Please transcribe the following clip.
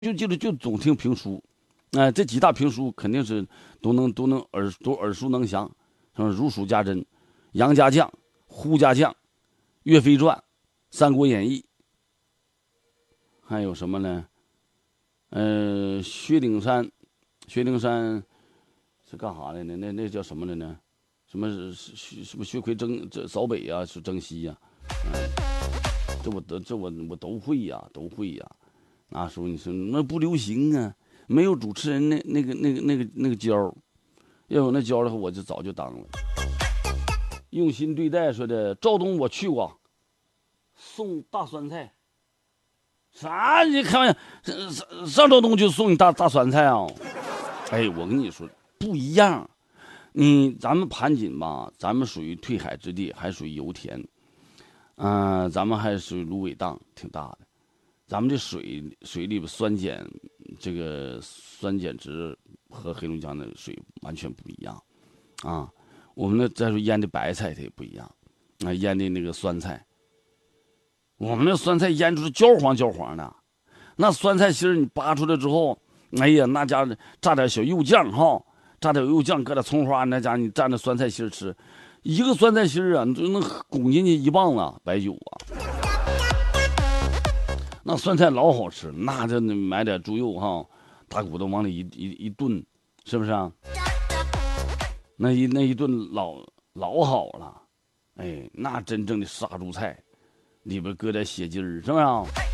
就记得就总听评书，这几大评书肯定是都耳熟能详，什么如数家珍、杨家将、呼家将、岳飞传、三国演义，还有什么呢？薛丁山是干啥的呢？那叫什么来呢？什么薛奎这扫北呀、是征西呀、这我都会呀，都会呀。那时候你说那不流行啊，没有主持人那个焦，要有那焦的话，我就早就当了。用心对待说的，赵东我去过，送大酸菜。啥？你开玩笑，上赵东就送你大酸菜啊？哎，我跟你说不一样。咱们盘锦吧，咱们属于退海之地，还属于油田，咱们还属于芦苇荡，挺大的。咱们这水里边这个酸碱值和黑龙江的水完全不一样啊。我们再说腌的白菜它也不一样，腌的那个酸菜，我们那酸菜腌出是焦黄的，那酸菜芯儿你拔出来之后，哎呀，那家伙炸点小肉酱哈，炸点肉酱，搁点葱花，那家伙你蘸着酸菜芯儿吃，一个酸菜芯儿啊，你就能拱进去1磅啊白酒啊。那酸菜老好吃，那就买点猪肉哈，大骨头往里一炖，是不是啊？那一炖老好了，哎，那真正的杀猪菜，里边搁点血筋儿，是不是啊？